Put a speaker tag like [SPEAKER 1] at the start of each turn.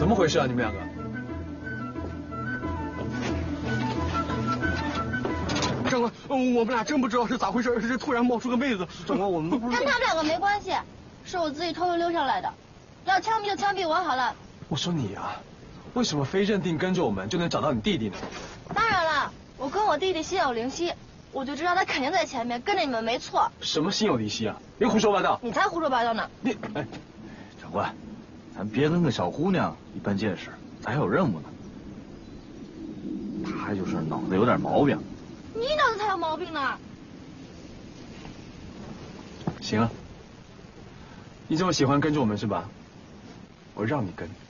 [SPEAKER 1] 怎么回事啊？你们两个？
[SPEAKER 2] 长官，我们俩真不知道是咋回事，这突然冒出个妹子，长官，我们都不知道。
[SPEAKER 3] 跟他们两个没关系，是我自己偷偷溜上来的。要枪毙就枪毙我好了。
[SPEAKER 1] 我说你啊，为什么非认定跟着我们就能找到你弟弟呢？
[SPEAKER 3] 当然了，我跟我弟弟心有灵犀，我就知道他肯定在前面，跟着你们没错。
[SPEAKER 1] 什么心有灵犀啊？别胡说八道！
[SPEAKER 3] 你才胡说八道呢！
[SPEAKER 1] 你哎，
[SPEAKER 4] 长官，咱别跟个小姑娘一般见识，咱还有任务呢。他就是脑子有点毛病。
[SPEAKER 3] 你脑子才有毛病呢！
[SPEAKER 1] 行了，你这么喜欢跟着我们是吧？我让你跟。